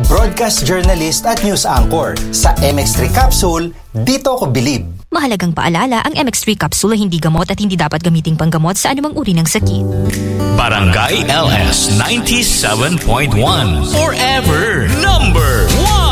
broadcast journalist at news anchor. Sa MX3 Capsule, dito ako bilib. Mahalagang paalala, ang MX3 Capsule ay hindi gamot at hindi dapat gamiting panggamot sa anumang uri ng sakit. Barangay LS 97.1 Forever #1